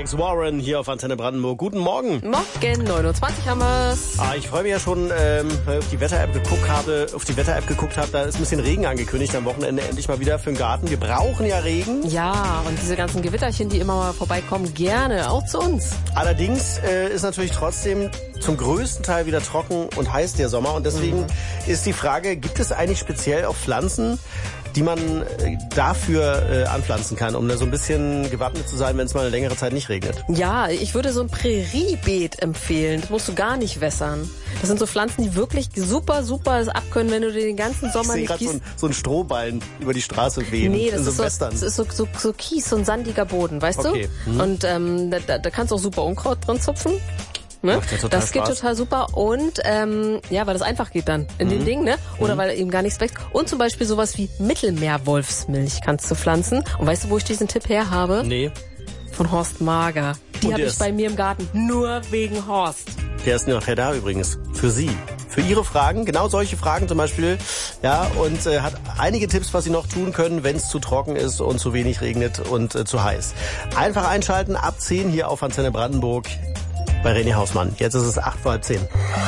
Alex Warren hier auf Antenne Brandenburg. Guten Morgen. Morgen, 9:20 Uhr haben wir's. Ich freue mich ja schon, weil ich auf die Wetter-App geguckt habe. Da ist ein bisschen Regen angekündigt am Wochenende endlich mal wieder für den Garten. Wir brauchen ja Regen. Ja, und diese ganzen Gewitterchen, die immer mal vorbeikommen, gerne, auch zu uns. Allerdings ist natürlich trotzdem zum größten Teil wieder trocken und heiß der Sommer. Und deswegen ist die Frage, gibt es eigentlich speziell auch Pflanzen, die man dafür anpflanzen kann, um da so ein bisschen gewappnet zu sein, wenn es mal eine längere Zeit nicht regnet? Ja, ich würde so ein Präriebeet empfehlen. Das musst du gar nicht wässern. Das sind so Pflanzen, die wirklich super es abkönnen, wenn du den ganzen Sommer nicht gießt. So ein Strohballen über die Straße wehen. Nee, das ist so Kies, so ein sandiger Boden, weißt du? Und da kannst du auch super Unkraut drin zupfen. Ne? Das geht total super und weil das einfach geht dann in den Dingen, ne? Oder weil eben gar nichts wächst. Und zum Beispiel sowas wie Mittelmeerwolfsmilch kannst du pflanzen. Und weißt du, wo ich diesen Tipp her habe? Nee. Von Horst Mager. Die habe ich bei mir im Garten. Nur wegen Horst. Der ist nachher da übrigens. Für Sie. Für Ihre Fragen, genau solche Fragen zum Beispiel. Ja, und hat einige Tipps, was Sie noch tun können, wenn es zu trocken ist und zu wenig regnet und zu heiß. Einfach einschalten, ab 10 hier auf Antenne Brandenburg. Bei René Hausmann. Jetzt ist es 8:10.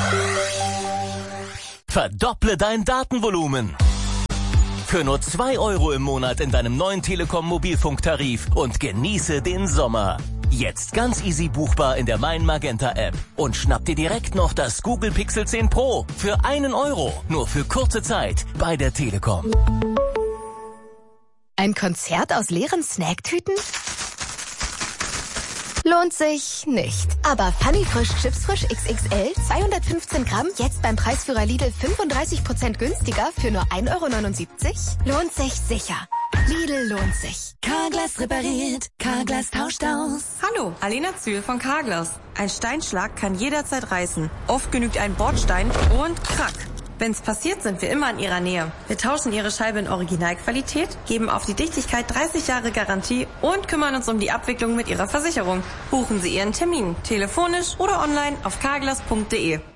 Verdopple dein Datenvolumen. Für nur 2 € im Monat in deinem neuen Telekom-Mobilfunktarif und genieße den Sommer. Jetzt ganz easy buchbar in der Mein Magenta App. Und schnapp dir direkt noch das Google Pixel 10 Pro für 1 €. Nur für kurze Zeit bei der Telekom. Ein Konzert aus leeren Snacktüten? Lohnt sich nicht. Aber Funny Frisch Chips Frisch XXL 215 Gramm jetzt beim Preisführer Lidl 35% günstiger für nur 1,79 €? Lohnt sich sicher. Lidl lohnt sich. Carglass repariert, Carglass tauscht aus. Hallo, Alena Zühl von Carglass. Ein Steinschlag kann jederzeit reißen. Oft genügt ein Bordstein und krack. Wenn's passiert, sind wir immer in Ihrer Nähe. Wir tauschen Ihre Scheibe in Originalqualität, geben auf die Dichtigkeit 30 Jahre Garantie und kümmern uns um die Abwicklung mit Ihrer Versicherung. Buchen Sie Ihren Termin, telefonisch oder online auf carglass.de.